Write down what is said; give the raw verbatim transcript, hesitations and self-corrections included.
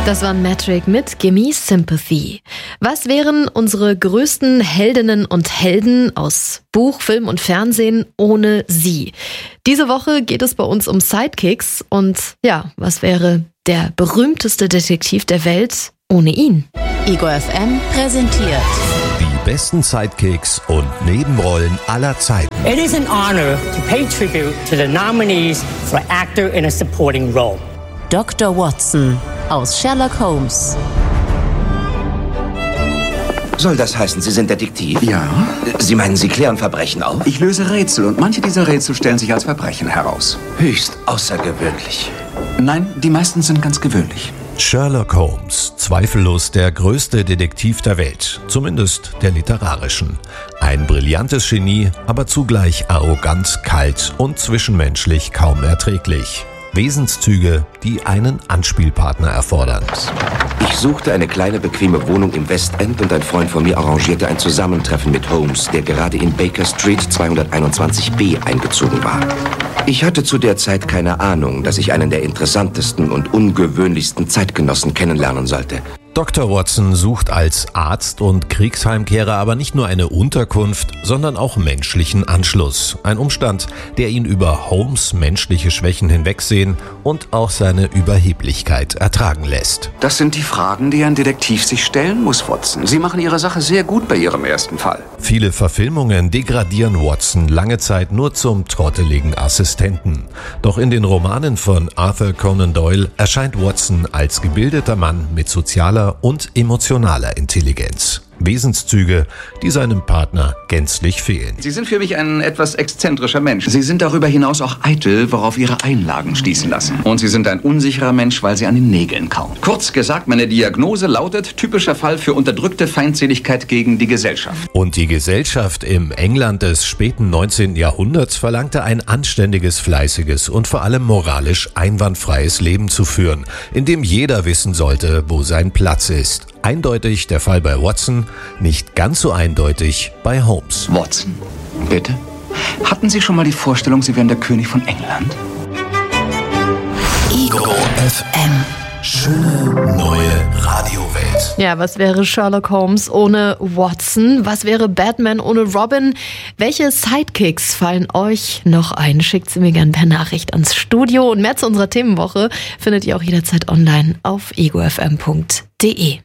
Das war Metric mit Gimme Sympathy. Was wären unsere größten Heldinnen und Helden aus Buch, Film und Fernsehen ohne sie? Diese Woche geht es bei uns um Sidekicks und ja, was wäre der berühmteste Detektiv der Welt ohne ihn? Ego F M präsentiert die besten Sidekicks und Nebenrollen aller Zeiten. It is an honor to pay tribute to the nominees for actor in a supporting role. Doktor Watson aus Sherlock Holmes. Soll das heißen, Sie sind Detektiv? Ja. Sie meinen, Sie klären Verbrechen auf? Ich löse Rätsel und manche dieser Rätsel stellen sich als Verbrechen heraus. Höchst außergewöhnlich. Nein, die meisten sind ganz gewöhnlich. Sherlock Holmes, zweifellos der größte Detektiv der Welt, zumindest der literarischen. Ein brillantes Genie, aber zugleich arrogant, kalt und zwischenmenschlich kaum erträglich. Wesenszüge, die einen Anspielpartner erfordern. Ich suchte eine kleine, bequeme Wohnung im Westend und ein Freund von mir arrangierte ein Zusammentreffen mit Holmes, der gerade in Baker Street zweihunderteinundzwanzig b eingezogen war. Ich hatte zu der Zeit keine Ahnung, dass ich einen der interessantesten und ungewöhnlichsten Zeitgenossen kennenlernen sollte. Doktor Watson sucht als Arzt und Kriegsheimkehrer aber nicht nur eine Unterkunft, sondern auch menschlichen Anschluss. Ein Umstand, der ihn über Holmes' menschliche Schwächen hinwegsehen und auch seine Überheblichkeit ertragen lässt. Das sind die Fragen, die ein Detektiv sich stellen muss, Watson. Sie machen Ihre Sache sehr gut bei Ihrem ersten Fall. Viele Verfilmungen degradieren Watson lange Zeit nur zum trotteligen Assistenten. Doch in den Romanen von Arthur Conan Doyle erscheint Watson als gebildeter Mann mit sozialer und emotionaler Intelligenz. Wesenszüge, die seinem Partner gänzlich fehlen. Sie sind für mich ein etwas exzentrischer Mensch. Sie sind darüber hinaus auch eitel, worauf Ihre Einlagen schließen lassen. Und Sie sind ein unsicherer Mensch, weil Sie an den Nägeln kauen. Kurz gesagt, meine Diagnose lautet, typischer Fall für unterdrückte Feindseligkeit gegen die Gesellschaft. Und die Gesellschaft im England des späten neunzehnten Jahrhunderts verlangte ein anständiges, fleißiges und vor allem moralisch einwandfreies Leben zu führen, in dem jeder wissen sollte, wo sein Platz ist. Eindeutig der Fall bei Watson, nicht ganz so eindeutig bei Holmes. Watson, bitte? Hatten Sie schon mal die Vorstellung, Sie wären der König von England? Ego F M. Schöne neue Radiowelt. Ja, was wäre Sherlock Holmes ohne Watson? Was wäre Batman ohne Robin? Welche Sidekicks fallen euch noch ein? Schickt sie mir gerne per Nachricht ans Studio. Und mehr zu unserer Themenwoche findet ihr auch jederzeit online auf ego f m punkt de.